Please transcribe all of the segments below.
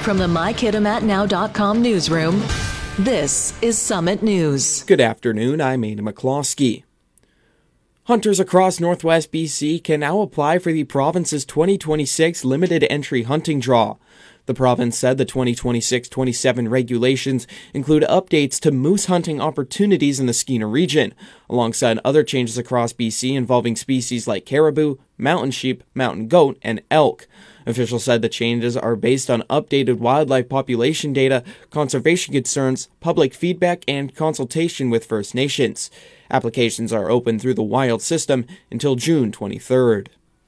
From the MyKittamatNow.com newsroom, this is Summit News. Good afternoon, I'm Ada McCloskey. Hunters across Northwest BC can now apply for the province's 2026 limited entry hunting draw. The province said the 2026-27 regulations include updates to moose hunting opportunities in the Skeena region, alongside other changes across BC involving species like caribou, mountain sheep, mountain goat, and elk. Officials said the changes are based on updated wildlife population data, conservation concerns, public feedback, and consultation with First Nations. Applications are open through the Wild system until June 23rd.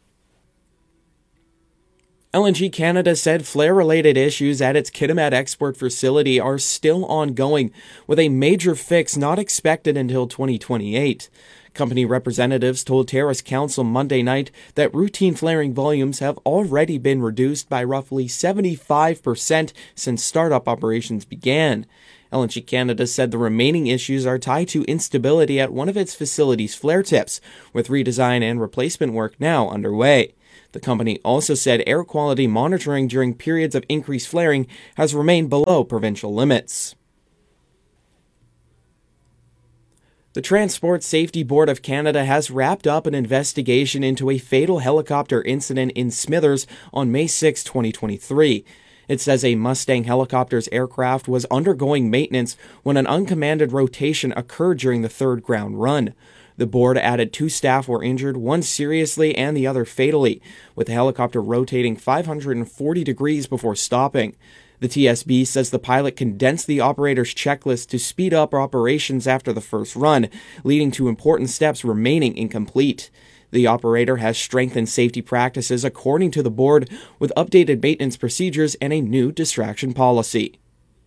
LNG Canada said flare-related issues at its Kitimat export facility are still ongoing, with a major fix not expected until 2028. Company representatives told Terrace Council Monday night that routine flaring volumes have already been reduced by roughly 75% since startup operations began. LNG Canada said the remaining issues are tied to instability at one of its facility's flare tips, with redesign and replacement work now underway. The company also said air quality monitoring during periods of increased flaring has remained below provincial limits. The Transport Safety Board of Canada has wrapped up an investigation into a fatal helicopter incident in Smithers on May 6, 2023. It says a Mustang helicopter's aircraft was undergoing maintenance when an uncommanded rotation occurred during the third ground run. The board added 2 staff were injured, one seriously and the other fatally, with the helicopter rotating 540 degrees before stopping. The TSB says the pilot condensed the operator's checklist to speed up operations after the first run, leading to important steps remaining incomplete. The operator has strengthened safety practices according to the board, with updated maintenance procedures and a new distraction policy.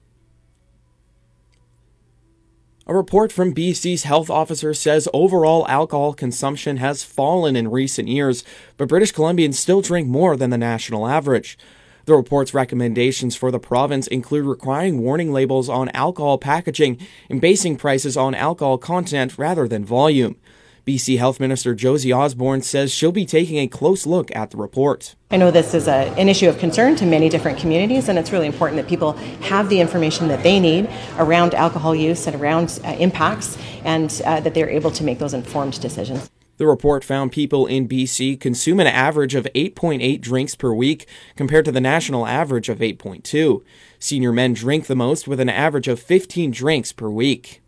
A report from BC's health officer says overall alcohol consumption has fallen in recent years, but British Columbians still drink more than the national average. The report's recommendations for the province include requiring warning labels on alcohol packaging and basing prices on alcohol content rather than volume. BC Health Minister Josie Osborne says she'll be taking a close look at the report. I know this is an issue of concern to many different communities, and it's really important that people have the information that they need around alcohol use and around impacts, and that they're able to make those informed decisions. The report found people in BC consume an average of 8.8 drinks per week compared to the national average of 8.2. Senior men drink the most with an average of 15 drinks per week.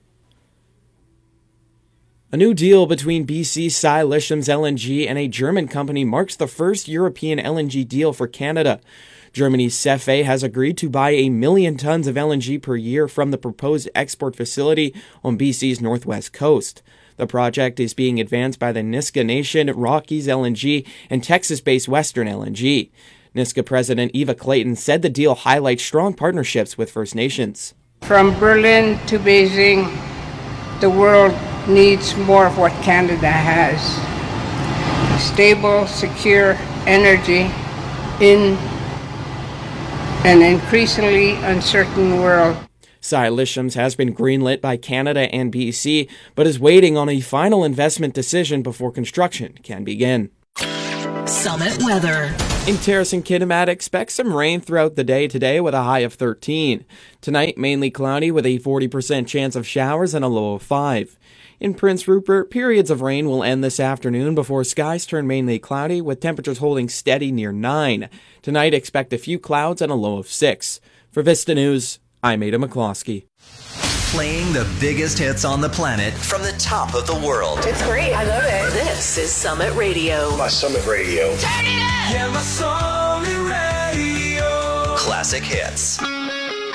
A new deal between BC's Cy Lisham's LNG and a German company marks the first European LNG deal for Canada. Germany's CFE has agreed to buy 1 million tons of LNG per year from the proposed export facility on BC's northwest coast. The project is being advanced by the Nisga'a Nation, Rockies LNG, and Texas-based Western LNG. Nisga'a President Eva Clayton said the deal highlights strong partnerships with First Nations. From Berlin to Beijing, the world needs more of what Canada has. Stable, secure energy in an increasingly uncertain world. Cy Lisham's has been greenlit by Canada and BC, but is waiting on a final investment decision before construction can begin. Summit weather. In Terrace and Kitimat, expect some rain throughout the day today with a high of 13. Tonight, mainly cloudy with a 40% chance of showers and a low of 5. In Prince Rupert, periods of rain will end this afternoon before skies turn mainly cloudy with temperatures holding steady near 9. Tonight, expect a few clouds and a low of 6. For Vista News, I'm Ada McCloskey. Playing the biggest hits on the planet from the top of the world. It's great. I love it. This is Summit Radio. My Summit Radio. Turn it up! Yeah, my Summit Radio. Classic hits.